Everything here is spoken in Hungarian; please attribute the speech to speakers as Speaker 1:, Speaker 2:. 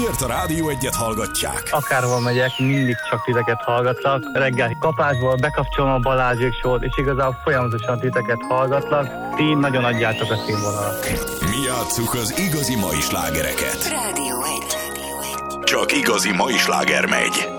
Speaker 1: Miért a Rádió Egyet hallgatják?
Speaker 2: Akárhol megyek, mindig csak titeket hallgatlak. Reggel kapásból bekapcsolom a Balázsék sót, és igazából folyamatosan titeket hallgatlak. Ti nagyon adjátok a színvonalat.
Speaker 1: Mi játsszuk az igazi mai slágereket.
Speaker 3: Rádió 1.
Speaker 1: Csak igazi mai sláger megy.